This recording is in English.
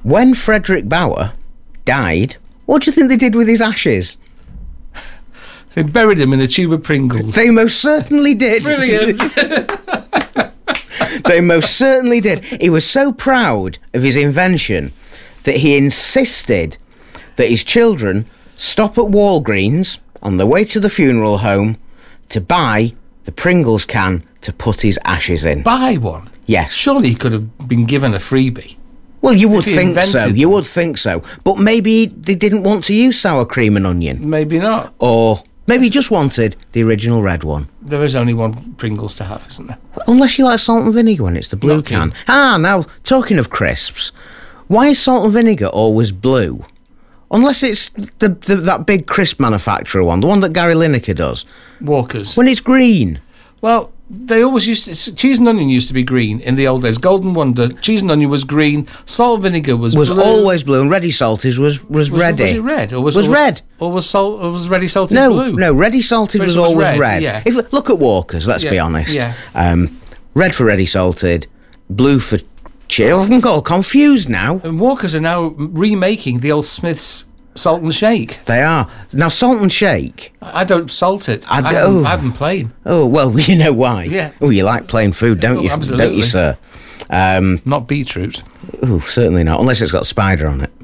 When Frederick Bauer died, what do you think they did with his ashes? They buried him in a tube of Pringles. They most certainly did. Brilliant. They most certainly did. He was so proud of his invention that he insisted that his children stop at Walgreens on their way to the funeral home to buy the Pringles can to put his ashes in. Buy one? Yes. Surely he could have been given a freebie. Well, you would If he think so. invented You them. would think so. But maybe they didn't want to use sour cream and onion. Maybe not. Or maybe he just wanted the original red one. There is only one Pringles to have, isn't there? Unless you like salt and vinegar when it's the blue Not can. keen. Now, talking of crisps, why is salt and vinegar always blue? Unless it's that big crisp manufacturer one, the one that Gary Lineker does. Walkers. When it's green. Well, they always used to... Cheese and onion used to be green in the old days. Golden Wonder, cheese and onion was green. Salt and vinegar was blue. Always blue, and Ready Salted was ready. Was it red? Or was red. Or was Ready Salted No, blue? no, Ready Salted was British was always red, red. yeah. Look at Walkers, let's be Yeah, honest. yeah. Red for Ready Salted, blue for I'm all confused now. And Walkers are now remaking the old Smith's Salt and Shake. They are. Now, Salt and Shake. I don't salt it. I I do. haven't plain. Oh, well, you know why. Yeah. Oh, you like plain food, don't you? Absolutely. Don't you, sir? Not beetroot. Oh, certainly not. Unless it's got a spider on it.